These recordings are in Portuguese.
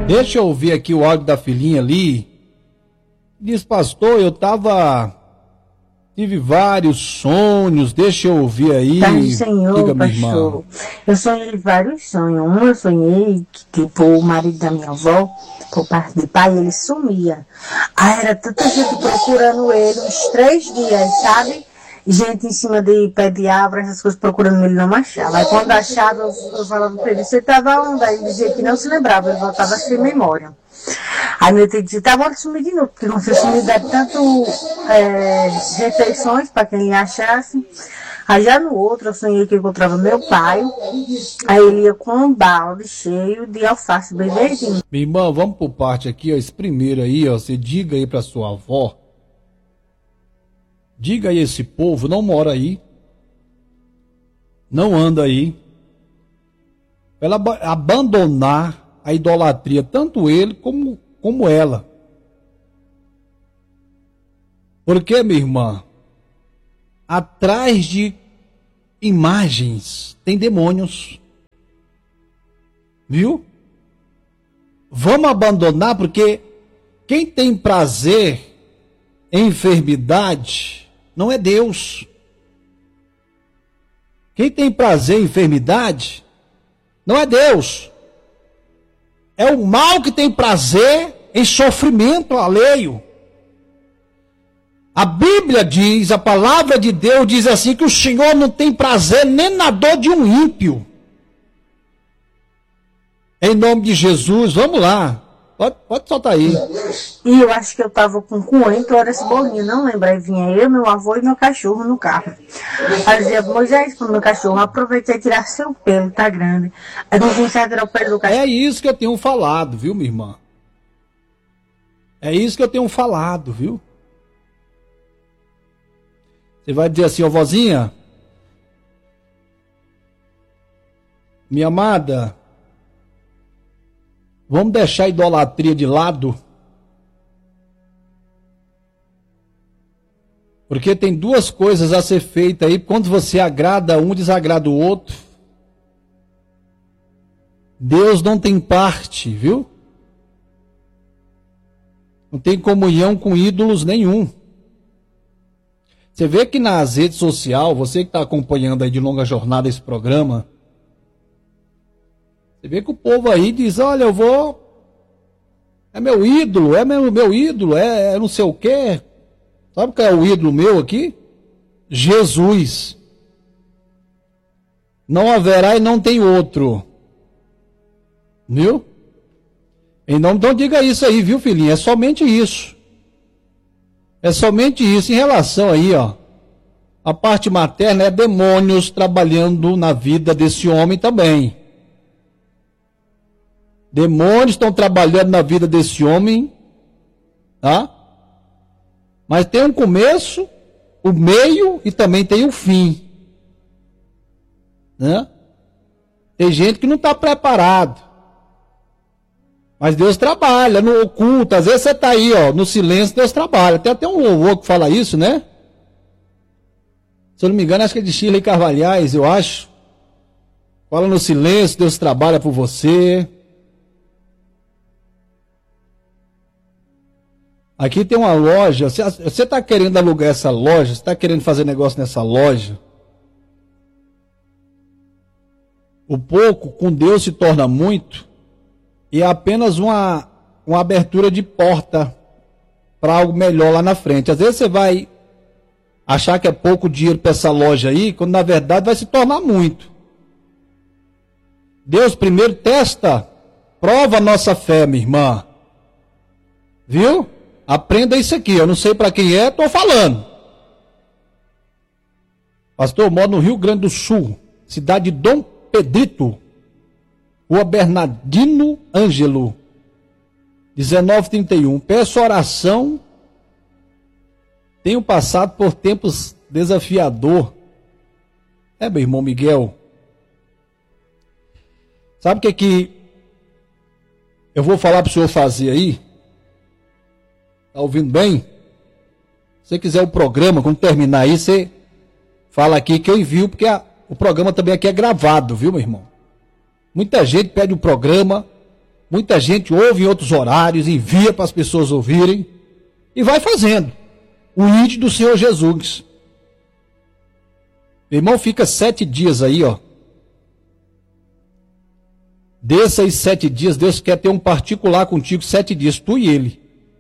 Deixa eu ouvir aqui o áudio da filhinha ali. Diz, pastor, tive vários sonhos, deixa eu ouvir aí. Pai Senhor, diga, minha pastor. irmã. Eu sonhei vários sonhos. Um eu sonhei que, tipo, o marido da minha avó, por parte de pai, ele sumia. Aí era tanta gente procurando ele, uns 3 dias, sabe? Gente em cima de pé de árvore, essas coisas, procurando ele, não achava. Aí quando achava, eu falava pra ele, você estava onde? Aí ele dizia que não se lembrava, ele voltava sem memória. Aí meu tio disse, tá bom, sumir de novo, porque não sei se me dá tanto refeições para quem lhe achasse. Aí já no outro eu sonhei que eu encontrava meu pai, aí ele ia com um balde cheio de alface bem verdinho. Minha irmã, vamos por parte aqui, ó, esse primeiro aí, ó, você diga aí pra sua avó, diga aí, esse povo não mora aí, não anda aí, pra ela abandonar a idolatria, tanto ele como ela. Porque, minha irmã, atrás de imagens tem demônios. Viu? Vamos abandonar, porque quem tem prazer em enfermidade não é Deus. Quem tem prazer em enfermidade não é Deus. É o mal que tem prazer em sofrimento alheio. A Bíblia diz, a palavra de Deus diz assim, que o Senhor não tem prazer nem na dor de um ímpio. Em nome de Jesus, vamos lá. Pode soltar aí. E eu acho que eu tava com coentro, era esse bolinho, não lembro. Aí vinha eu, meu avô e meu cachorro no carro. Aí eu dizia, Moisés, pro meu cachorro, aproveitei e tirar seu pelo, tá grande. Aí não consegue tirar o pelo do cachorro. É isso que eu tenho falado, viu, minha irmã? É isso que eu tenho falado, viu? Você vai dizer assim, ó, vozinha, minha amada, vamos deixar a idolatria de lado? Porque tem duas coisas a ser feitas aí, quando você agrada um, desagrada o outro. Deus não tem parte, viu? Não tem comunhão com ídolos nenhum. Você vê que nas redes sociais, você que está acompanhando aí de longa jornada esse programa, você vê que o povo aí diz, olha, eu vou, é meu ídolo, meu ídolo, é não sei o quê. Sabe qual é o ídolo meu aqui? Jesus. Não haverá e não tem outro. Viu? Então diga isso aí, viu, filhinho? É somente isso. É somente isso. Em relação aí, ó, a parte materna é demônios trabalhando na vida desse homem também. Demônios estão trabalhando na vida desse homem, tá? Mas tem um começo, o meio e também tem o fim, né? Tem gente que não está preparado. Mas Deus trabalha no oculto. Às vezes você está aí, ó, no silêncio, Deus trabalha. Tem até um louvor que fala isso, né? Se eu não me engano, acho que é de Shirley Carvalhais, eu acho. Fala no silêncio, Deus trabalha por você. Aqui tem uma loja. Você está querendo alugar essa loja? Você está querendo fazer negócio nessa loja? O pouco com Deus se torna muito. E é apenas uma abertura de porta para algo melhor lá na frente. Às vezes você vai achar que é pouco dinheiro para essa loja aí, quando na verdade vai se tornar muito. Deus primeiro testa, prova a nossa fé, minha irmã. Viu? Aprenda isso aqui. Eu não sei para quem é, estou falando. Pastor, eu moro no Rio Grande do Sul, cidade de Dom Pedrito. Rua Bernardino Ângelo, 1931. Peço oração. Tenho passado por tempos desafiador. Meu irmão Miguel. Sabe o que eu vou falar para o senhor fazer aí? Tá ouvindo bem? Se você quiser o programa, quando terminar aí, você fala aqui que eu envio, porque o programa também aqui é gravado, viu, meu irmão? Muita gente pede o programa, Muita gente ouve em outros horários, envia para as pessoas ouvirem e vai fazendo. O ide do Senhor Jesus. Meu irmão, fica 7 dias aí, ó. Desses 7 dias, Deus quer ter um particular contigo, 7 dias, tu e ele.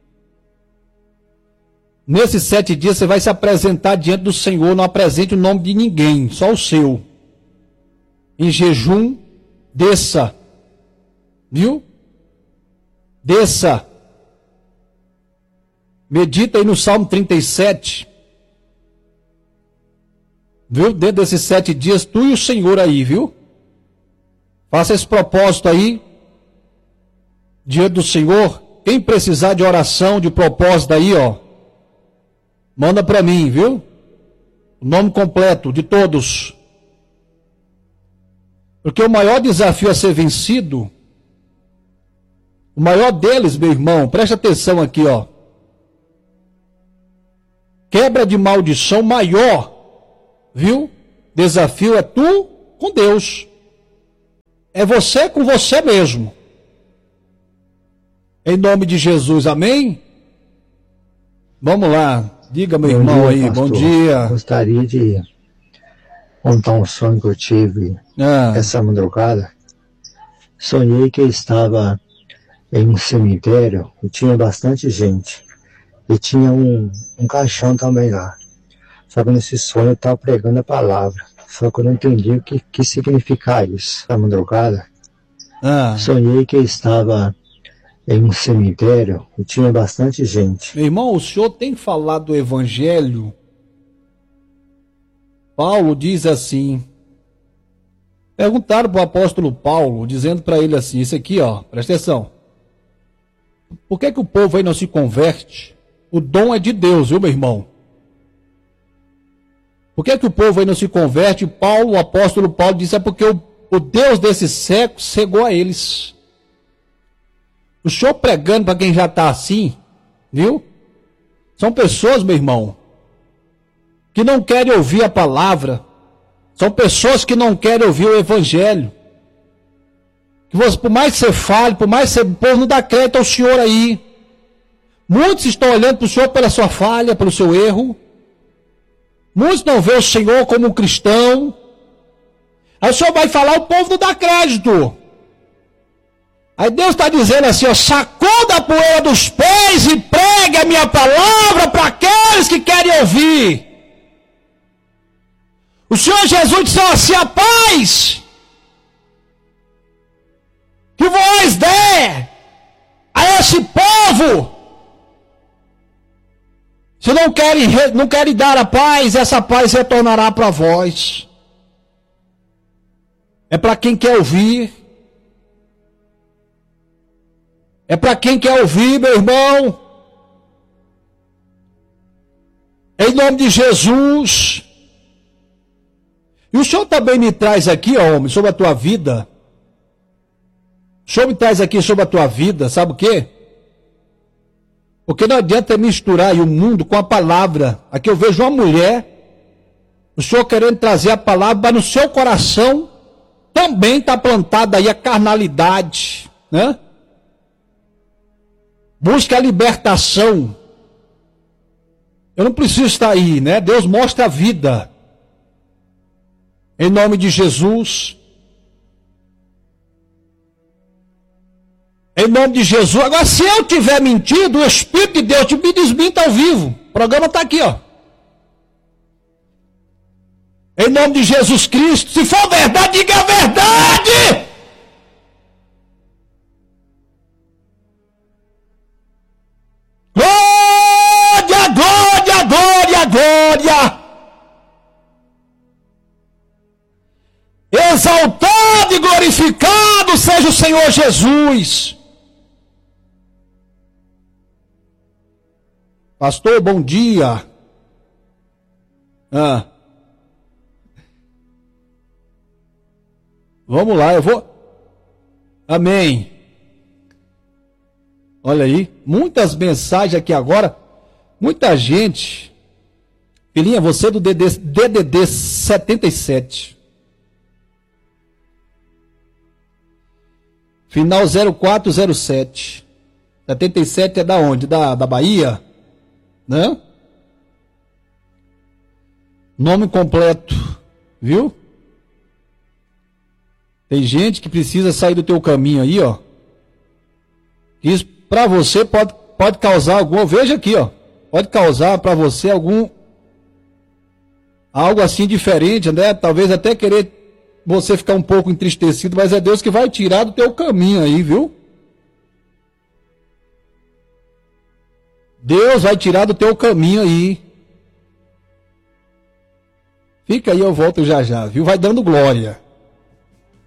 Nesses 7 dias você vai se apresentar diante do Senhor, não apresente o nome de ninguém, só o seu. Em jejum, desça. Viu? Desça. Medita aí no Salmo 37. Viu? Dentro desses 7 dias, tu e o Senhor aí, viu? Faça esse propósito aí, diante do Senhor. Quem precisar de oração, de propósito aí, ó, manda para mim, viu? O nome completo de todos. Porque o maior desafio a ser vencido, o maior deles, meu irmão, preste atenção aqui, ó. Quebra de maldição maior, viu? Desafio é tu com Deus. É você com você mesmo. Em nome de Jesus, amém? Vamos lá. Diga, meu irmão aí, pastor. Bom dia. Gostaria de contar um sonho que eu tive essa madrugada. Sonhei que eu estava em um cemitério e tinha bastante gente. E tinha um caixão também lá. Só que nesse sonho eu estava pregando a palavra. Só que eu não entendi o que significa isso. Na madrugada, sonhei que eu estava em um cemitério e tinha bastante gente. Meu irmão, o senhor tem falado do Evangelho? Paulo diz assim. Perguntaram para o apóstolo Paulo, dizendo para ele assim, isso aqui, ó, presta atenção. Por que o povo aí não se converte? O dom é de Deus, viu, meu irmão? Por que o povo aí não se converte? Paulo, o apóstolo Paulo, disse, é porque o Deus desse século cegou a eles. O senhor pregando para quem já está assim, viu? São pessoas, meu irmão, que não querem ouvir a palavra. São pessoas que não querem ouvir o Evangelho. Que você, por mais que você fale, por mais que você... O povo não dá crédito ao senhor aí. Muitos estão olhando para o senhor pela sua falha, pelo seu erro. Muitos não vê o Senhor como um cristão. Aí o senhor vai falar, o povo não dá crédito. Aí Deus está dizendo assim, ó, sacuda a poeira dos pés e pregue a minha palavra para aqueles que querem ouvir. O Senhor Jesus disse assim, a paz que vós der a esse povo. Se não querem dar a paz, essa paz retornará para vós. É para quem quer ouvir. É para quem quer ouvir, meu irmão. Em nome de Jesus. E o Senhor também me traz aqui, ó, homem, sobre a tua vida. O Senhor me traz aqui sobre a tua vida, sabe o quê? Porque não adianta misturar aí o mundo com a palavra. Aqui eu vejo uma mulher, o Senhor querendo trazer a palavra, mas no seu coração também está plantada aí a carnalidade, né? Busca a libertação. Eu não preciso estar aí, né? Deus mostra a vida. Em nome de Jesus. Em nome de Jesus. Agora, se eu tiver mentido, o Espírito de Deus me desminta ao vivo. O programa está aqui, ó. Em nome de Jesus Cristo. Se for verdade, diga a verdade. Glória, glória, glória, glória. Exaltado e glorificado seja o Senhor Jesus. Pastor, bom dia. Vamos lá, eu vou. Amém. Olha aí, muitas mensagens aqui agora. Muita gente. Filhinha, você do DDD 77. Final 0407. 77 é da onde? Da Bahia? Né? Nome completo, viu? Tem gente que precisa sair do teu caminho aí, ó. Isso pra você pode causar algum, veja aqui, ó. Pode causar pra você algo assim diferente, né? Talvez até querer você ficar um pouco entristecido, mas é Deus que vai tirar do teu caminho aí, viu? Deus vai tirar do teu caminho aí. Fica aí, eu volto já já, viu? Vai dando glória.